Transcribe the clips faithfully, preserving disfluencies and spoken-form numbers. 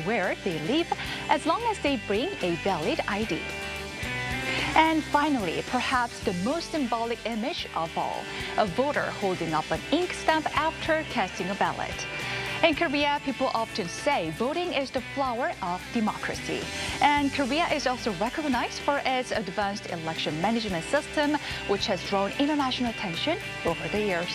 where they live as long as they bring a valid I D. And finally, perhaps the most symbolic image of all, a voter holding up an ink stamp after casting a ballot. In Korea, people often say voting is the flower of democracy. And Korea is also recognized for its advanced election management system, which has drawn international attention over the years.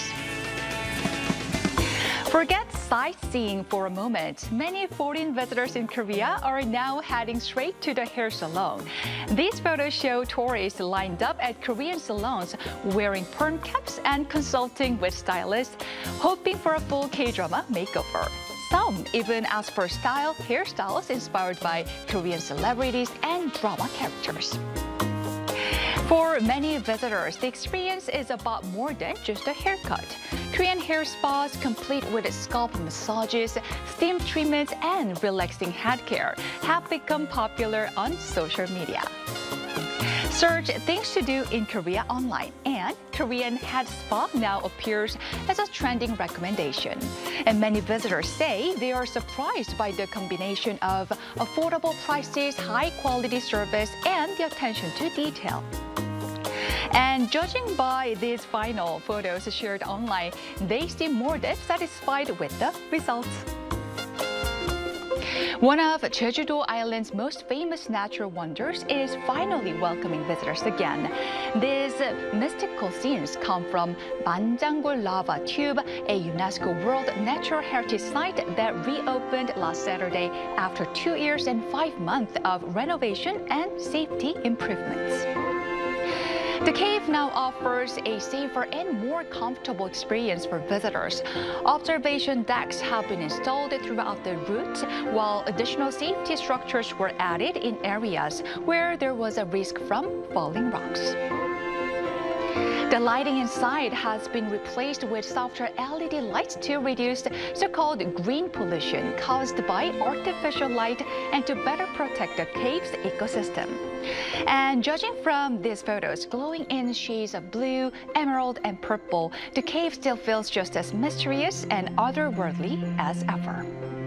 Forget sightseeing for a moment. Many foreign visitors in Korea are now heading straight to the hair salon. These photos show tourists lined up at Korean salons wearing perm caps and consulting with stylists, hoping for a full K-drama makeover. Some even ask for style hairstyles inspired by Korean celebrities and drama characters. For many visitors, the experience is about more than just a haircut. Korean hair spas, complete with scalp massages, steam treatments, and relaxing head care, have become popular on social media. Search things to do in Korea online, and Korean head spa now appears as a trending recommendation. And many visitors say they are surprised by the combination of affordable prices, high-quality service, and the attention to detail. And judging by these final photos shared online, they seem more than satisfied with the results. One of Jeju-do Island's most famous natural wonders is finally welcoming visitors again. These mystical scenes come from Manjanggul Lava Tube, a UNESCO World Natural Heritage Site that reopened last Saturday after two years and five months of renovation and safety improvements. The cave now offers a safer and more comfortable experience for visitors. Observation decks have been installed throughout the route, while additional safety structures were added in areas where there was a risk from falling rocks. The lighting inside has been replaced with softer L E D lights to reduce so-called green pollution caused by artificial light and to better protect the cave's ecosystem. And judging from these photos, glowing in shades of blue, emerald, and purple, the cave still feels just as mysterious and otherworldly as ever.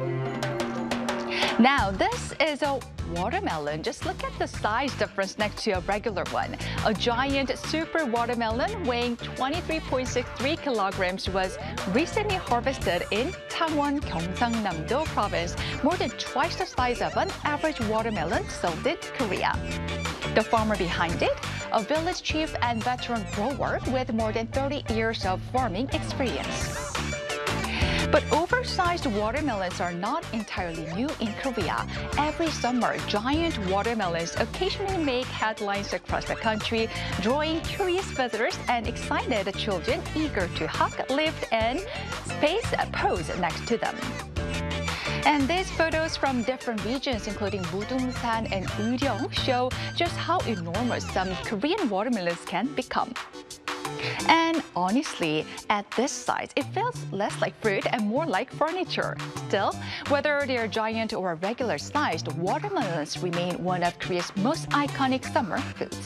Now, this is a watermelon. Just look at the size difference next to a regular one. A giant super watermelon weighing twenty-three point six three kilograms was recently harvested in Changwon, Gyeongsang-namdo province, more than twice the size of an average watermelon sold in Korea. The farmer behind it, a village chief and veteran grower with more than thirty years of farming experience. But oversized watermelons are not entirely new in Korea. Every summer, giant watermelons occasionally make headlines across the country, drawing curious visitors and excited children eager to hug, lift, and space pose next to them. And these photos from different regions, including Mudungsan and Uryong, show just how enormous some Korean watermelons can become. And honestly, at this size, it feels less like fruit and more like furniture. Still, whether they're giant or regular-sized, watermelons remain one of Korea's most iconic summer foods.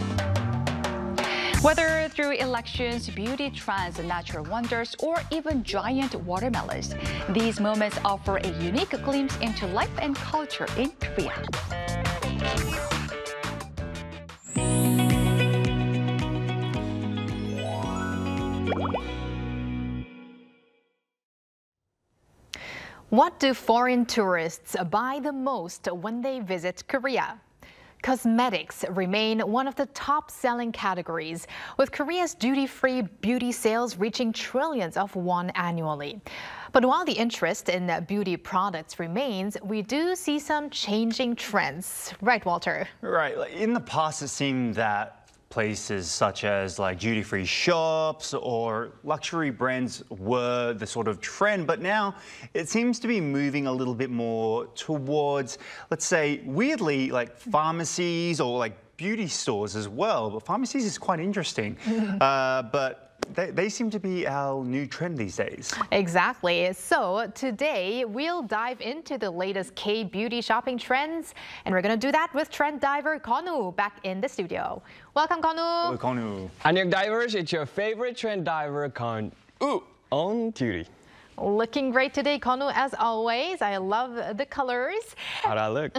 Whether through elections, beauty trends, natural wonders, or even giant watermelons, these moments offer a unique glimpse into life and culture in Korea. What do foreign tourists buy the most when they visit Korea? Cosmetics remain one of the top-selling categories, with Korea's duty-free beauty sales reaching trillions of won annually. But while the interest in beauty products remains, we do see some changing trends. Right, Walter? Right. In the past, it seemed that places such as like duty-free shops or luxury brands were the sort of trend, but now it seems to be moving a little bit more towards, let's say, weirdly, like pharmacies or like beauty stores as well. But pharmacies is quite interesting. uh, but They, they seem to be our new trend these days. Exactly. So today we'll dive into the latest K-beauty shopping trends, and we're going to do that with trend diver Konu back in the studio. Welcome, Konu. Hello, Konu. 안녕, divers. It's your favorite trend diver, Konu, on duty. Looking great today, Konu, as always. I love the colors. How'd I look?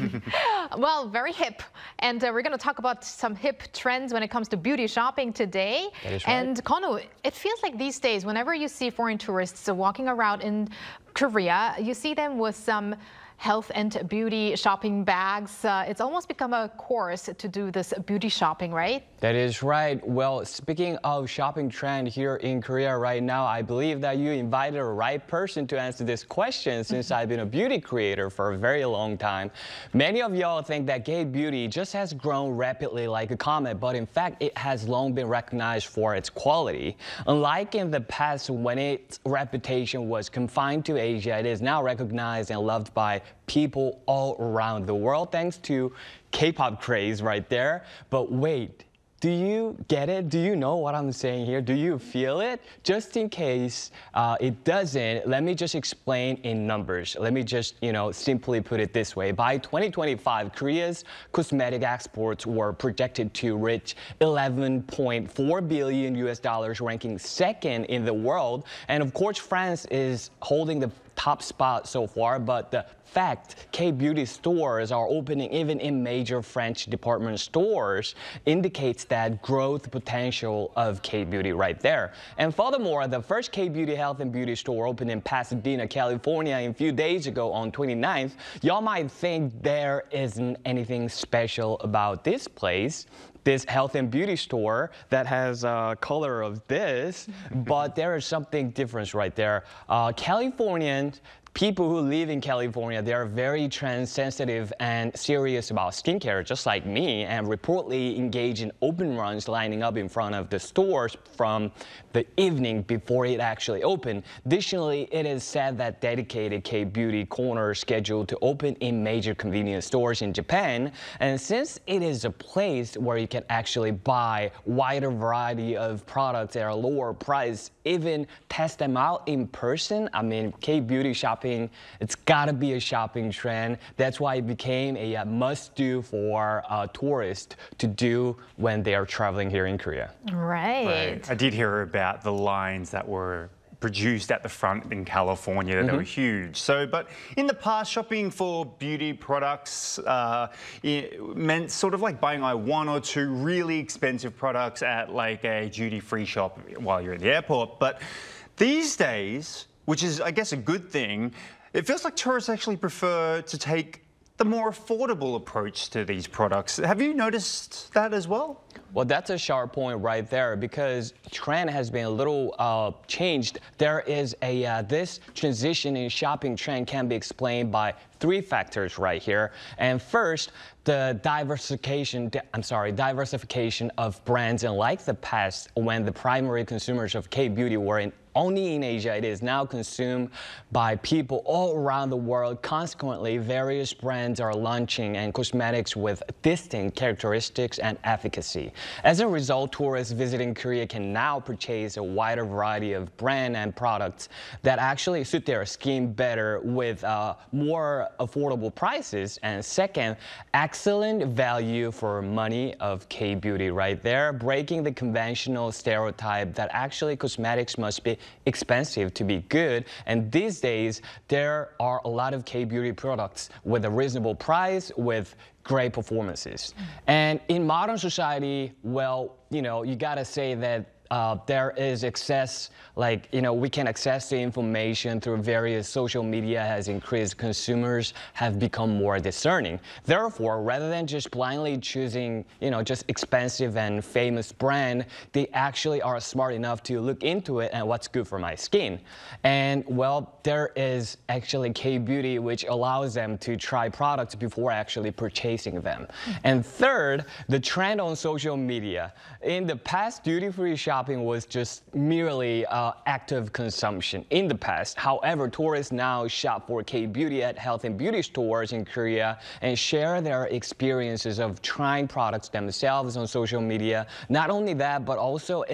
Well, very hip. And uh, we're going to talk about some hip trends when it comes to beauty shopping today. That is right. And Konu, it feels like these days, whenever you see foreign tourists walking around in Korea, you see them with some health and beauty shopping bags. Uh, it's almost become a course to do this beauty shopping, right? That is right. Well, speaking of shopping trend here in Korea right now, I believe that you invited the right person to answer this question since I've been a beauty creator for a very long time. Many of y'all think that K-beauty just has grown rapidly like a comet, but in fact, it has long been recognized for its quality. Unlike in the past when its reputation was confined to Asia, it is now recognized and loved by people all around the world thanks to K-pop craze right there. But wait, do you get it? Do you know what I'm saying here? Do you feel it? Just in case uh, it doesn't, let me just explain in numbers. Let me just, you know, simply put it this way. By twenty twenty-five, Korea's cosmetic exports were projected to reach eleven point four billion U S dollars, ranking second in the world. And of course, France is holding the top spot so far, but the fact K-beauty stores are opening even in major French department stores indicates that growth potential of K-beauty right there. And furthermore, the first K-beauty health and beauty store opened in Pasadena, California a few days ago on twenty-ninth. Y'all might think there isn't anything special about this place, this health and beauty store that has a color of this, but there is something different right there. Uh, Californians, people who live in California, they are very trend-sensitive and serious about skincare, just like me, and reportedly engage in open runs lining up in front of the stores from the evening before it actually opened. Additionally, it is said that dedicated K-beauty corners scheduled to open in major convenience stores in Japan. And since it is a place where you can actually buy wider variety of products at a lower price, even test them out in person, I mean, K-beauty shopping, it's gotta be a shopping trend. That's why it became a, a must-do for uh, tourists to do when they are traveling here in Korea. Right. Right. I did hear about the lines that were produced at the front in California. Mm-hmm. They were huge. So, but in the past, shopping for beauty products uh, it meant sort of like buying like one or two really expensive products at like a duty-free shop while you're at the airport. But these days, which is, I guess, a good thing, it feels like tourists actually prefer to take the more affordable approach to these products. Have you noticed that as well? Well, that's a sharp point right there because trend has been a little uh, changed. There is a, uh, this transition in shopping trend can be explained by three factors right here. And first, the diversification, I'm sorry, diversification of brands. Unlike the past, when the primary consumers of K-beauty were in only in Asia, it is now consumed by people all around the world. Consequently, various brands are launching and cosmetics with distinct characteristics and efficacy. As a result, tourists visiting Korea can now purchase a wider variety of brand and products that actually suit their skin better with uh, more affordable prices. And second, excellent value for money of K-beauty right there, breaking the conventional stereotype that actually cosmetics must be expensive to be good. And these days, there are a lot of K-beauty products with a reasonable price, with great performances. And in modern society, well, you know, you gotta say that Uh, there is access, like, you know, we can access the information through various social media has increased. Consumers have become more discerning. Therefore, rather than just blindly choosing, you know, just expensive and famous brand, they actually are smart enough to look into it and what's good for my skin. And, well, there is actually K-beauty, which allows them to try products before actually purchasing them. And third, the trend on social media. In the past, duty-free shopping was just merely uh, active consumption in the past. However, tourists now shop for K-beauty at health and beauty stores in Korea and share their experiences of trying products themselves on social media. Not only that, but also it's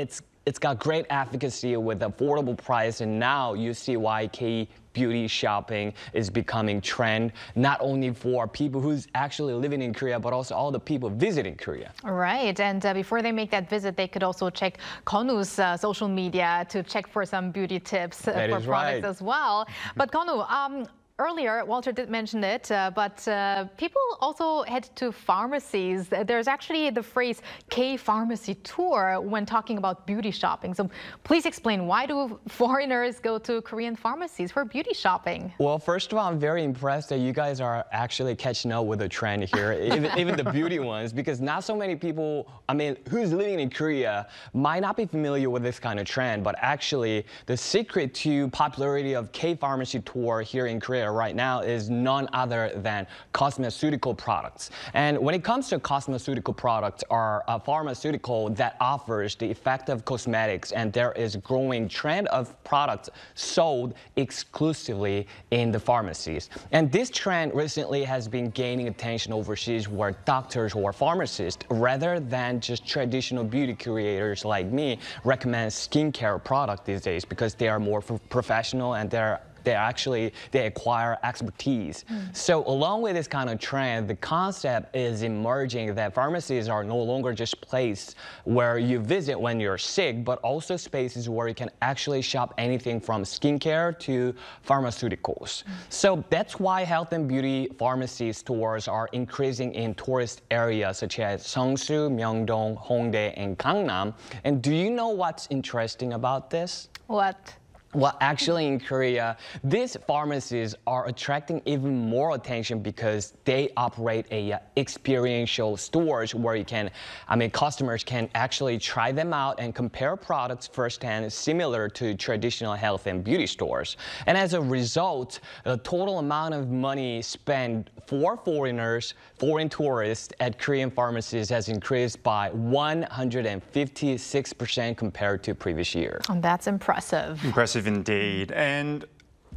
it's got great efficacy with affordable price, and now you see why K beauty shopping is becoming trend, not only for people who's actually living in Korea, but also all the people visiting Korea. Right, and uh, before they make that visit, they could also check Konu's uh, social media to check for some beauty tips uh, That for is products right. as well. But Konu, um, earlier, Walter did mention it, uh, but uh, people also head to pharmacies. There's actually the phrase K-pharmacy tour when talking about beauty shopping. So please explain, why do foreigners go to Korean pharmacies for beauty shopping? Well, first of all, I'm very impressed that you guys are actually catching up with the trend here, even, even the beauty ones, because not so many people, I mean, who's living in Korea might not be familiar with this kind of trend, but actually the secret to popularity of K-pharmacy tour here in Korea right now is none other than cosmeceutical products. And when it comes to cosmeceutical products, are a pharmaceutical that offers the effective cosmetics, and there is a growing trend of products sold exclusively in the pharmacies. And this trend recently has been gaining attention overseas, where doctors or pharmacists, rather than just traditional beauty creators like me, recommend skincare products these days because they are more professional and they're they actually, they acquire expertise. Mm. So along with this kind of trend, the concept is emerging that pharmacies are no longer just places where you visit when you're sick, but also spaces where you can actually shop anything from skincare to pharmaceuticals. Mm. So that's why health and beauty pharmacy stores are increasing in tourist areas such as Seongsu, Myeongdong, Hongdae, and Gangnam. And do you know what's interesting about this? What? Well, actually in Korea, these pharmacies are attracting even more attention because they operate a uh, experiential stores where you can, I mean, customers can actually try them out and compare products firsthand, similar to traditional health and beauty stores. And as a result, the total amount of money spent for foreigners, foreign tourists at Korean pharmacies has increased by one hundred fifty-six percent compared to previous year. Oh, that's impressive. Impressive indeed. And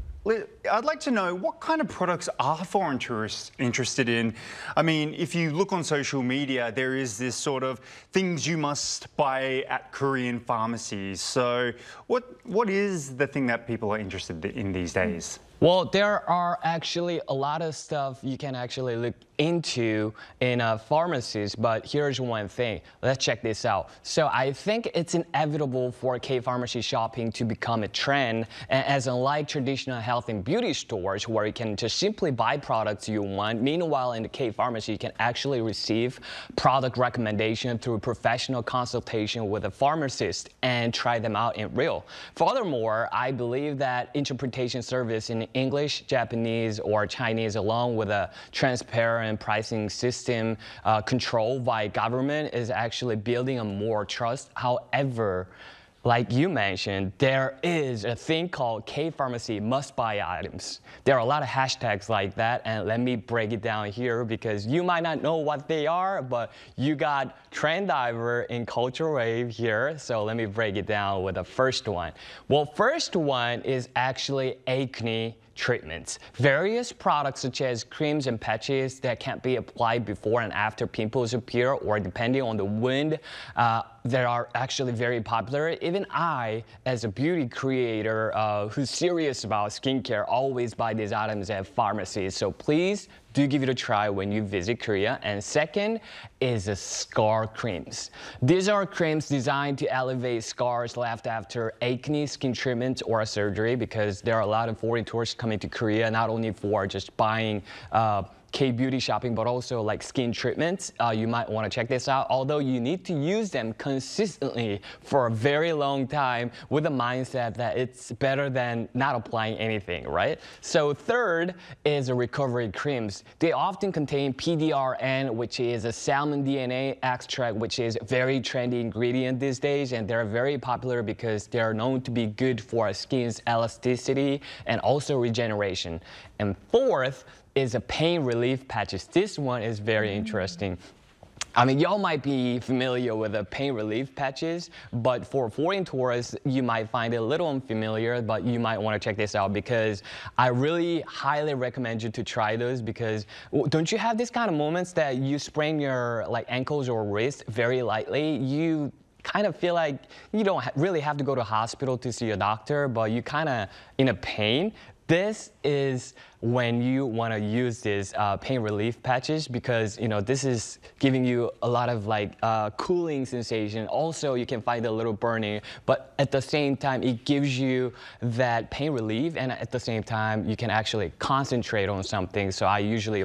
I'd like to know, what kind of products are foreign tourists interested in? I mean, if you look on social media, there is this sort of things you must buy at Korean pharmacies. So what what is the thing that people are interested in these days? Well, there are actually a lot of stuff you can actually look into in uh, pharmacies, but here's one thing. Let's check this out. So I think it's inevitable for K-pharmacy shopping to become a trend, as unlike traditional health and beauty stores where you can just simply buy products you want. Meanwhile, in the K-pharmacy, you can actually receive product recommendation through professional consultation with a pharmacist and try them out in real. Furthermore, I believe that interpretation service in English, Japanese, or Chinese, along with a transparent pricing system uh, controlled by government, is actually building a more trust. However, like you mentioned, there is a thing called K-pharmacy must-buy items. There are a lot of hashtags like that, and let me break it down here because you might not know what they are, but you got Trend Diver in Culture Wave here, so let me break it down with the first one. Well, first one is actually acne treatments. Various products such as creams and patches that can be applied before and after pimples appear, or depending on the wound, uh, that are actually very popular. Even I, as a beauty creator uh, who's serious about skincare, always buy these items at pharmacies. So please do give it a try when you visit Korea. And second is the scar creams. These are creams designed to elevate scars left after acne, skin treatments, or a surgery, because there are a lot of foreign tourists coming to Korea, not only for just buying uh, K-beauty shopping, but also like skin treatments. Uh, you might want to check this out, although you need to use them consistently for a very long time with the mindset that it's better than not applying anything, right? So third is the recovery creams. They often contain P D R N, which is a salmon D N A extract, which is a very trendy ingredient these days, and they're very popular because they're known to be good for skin's elasticity and also regeneration. And fourth is a pain relief patches. This one is very interesting. I mean, y'all might be familiar with the pain relief patches, but for foreign tourists, you might find it a little unfamiliar, but you might want to check this out because I really highly recommend you to try those, because don't you have this kind of moments that you sprain your like ankles or wrist very lightly? You kind of feel like you don't ha really have to go to hospital to see a doctor, but you kind of in a pain. This is when you want to use these uh, pain relief patches, because you know this is giving you a lot of like uh, cooling sensation. Also, you can find a little burning, but at the same time, it gives you that pain relief, and at the same time, you can actually concentrate on something. So I usually